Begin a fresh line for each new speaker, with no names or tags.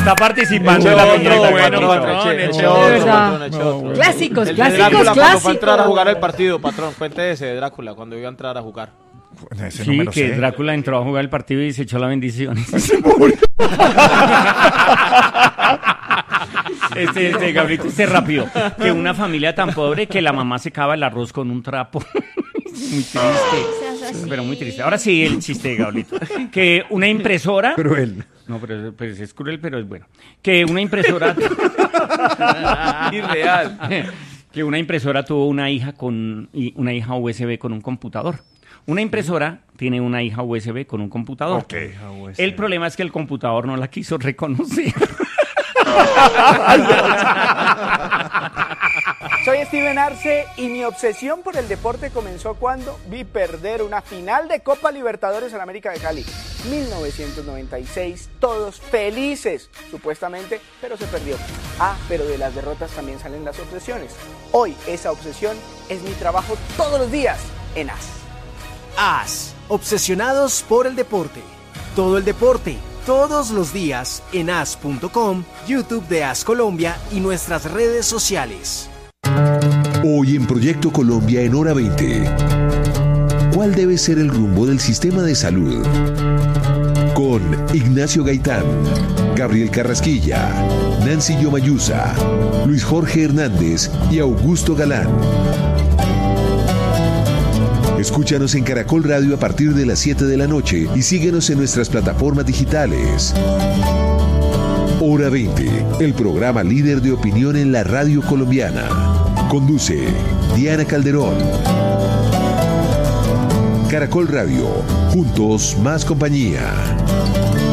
está participando en la piñata.
Clásicos.
Cuando fue a entrar a jugar el partido, patrón, cuente ese de Drácula, cuando iba a entrar a jugar.
Sí, que Drácula entró a jugar el partido y se echó la bendición. Gabriel, rápido. Que una familia tan pobre que la mamá secaba el arroz con un trapo. Muy triste. Pero muy triste. Ahora sí, el chiste de Gabrielito. Que una impresora...
Cruel.
No, pero es cruel, pero es bueno. Que una impresora...
Irreal.
Que una impresora tuvo una hija USB con un computador. Una impresora tiene una hija USB con un computador.
Okay.
El problema es que el computador no la quiso reconocer.
Soy Steven Arce y mi obsesión por el deporte comenzó cuando vi perder una final de Copa Libertadores en América de Cali. 1996, todos felices, supuestamente, pero se perdió. Pero de las derrotas también salen las obsesiones. Hoy esa obsesión es mi trabajo todos los días en AS.
AS, obsesionados por el deporte. Todo el deporte, todos los días en as.com, YouTube de AS Colombia y nuestras redes sociales.
Hoy en Proyecto Colombia en Hora 20. ¿Cuál debe ser el rumbo del sistema de salud? Con Ignacio Gaitán, Gabriel Carrasquilla, Nancy Yomayusa, Luis Jorge Hernández y Augusto Galán. Escúchanos en Caracol Radio a partir de las 7 de la noche y síguenos en nuestras plataformas digitales. Hora 20, el programa líder de opinión en la radio colombiana. Conduce Diana Calderón. Caracol Radio, juntos más compañía.